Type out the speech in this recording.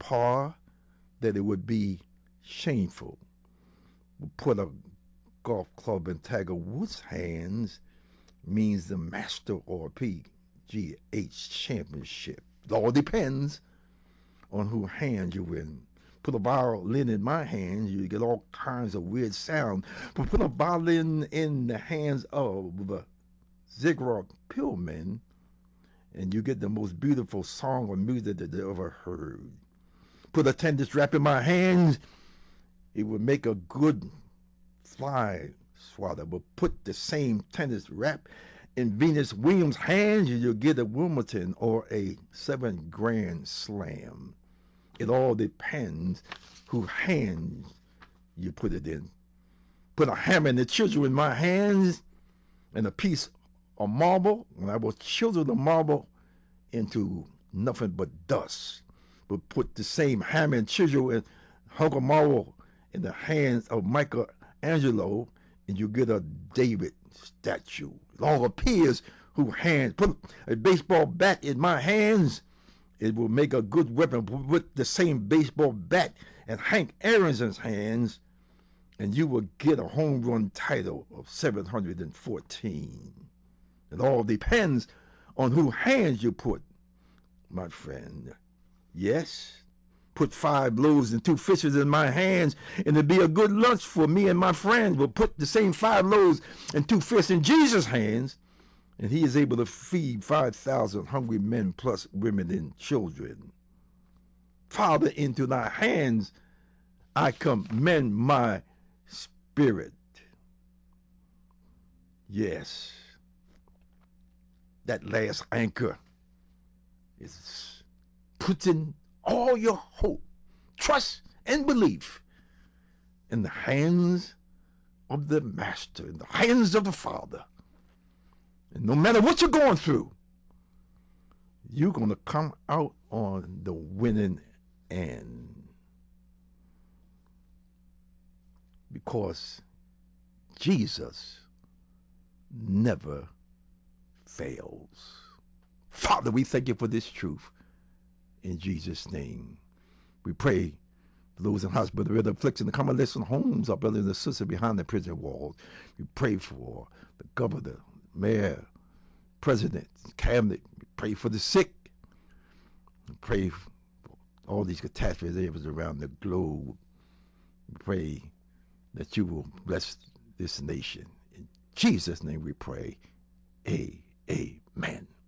far that it would be shameful to put a golf club in Tiger Woods' hands means the Master or PGH Championship. It all depends on whose hand you in. Put a violin in my hands, you get all kinds of weird sound. But put a violin in the hands of Ziggy Pillman, and you get the most beautiful song or music that they ever heard. Put a tennis rap in my hands, it would make a good fly swatter. But put the same tennis rap in Venus Williams' hands, you'll get a Wimbledon or a 7 Grand Slam. It all depends whose hands you put it in. Put a hammer and the chisel in my hands and a piece of marble, and I will chisel the marble into nothing but dust. But put the same hammer and chisel and hunk of marble in the hands of Michelangelo, and you get a David statue. It all appears whose hands. Put a baseball bat in my hands, it will make a good weapon. Put the same baseball bat in Hank Aaron's hands, and you will get a home run title of 714. It all depends on whose hands you put, my friend. Yes, put 5 loaves and 2 fishes in my hands, and it'll be a good lunch for me and my friends. But put the same 5 loaves and 2 fish in Jesus' hands, and he is able to feed 5,000 hungry men plus women and children. Father, into thy hands I commend my spirit. Yes, that last anchor is putting all your hope, trust, and belief in the hands of the Master, in the hands of the Father. And no matter what you're going through, you're going to come out on the winning end. Because Jesus never fails. Father, we thank you for this truth. In Jesus' name, we pray for those in hospital, with affliction, the convalescent homes, our brothers and sisters behind the prison walls. We pray for the governor, mayor, president, cabinet. We pray for the sick. We pray for all these catastrophes around the globe. We pray that you will bless this nation. In Jesus' name we pray. Amen.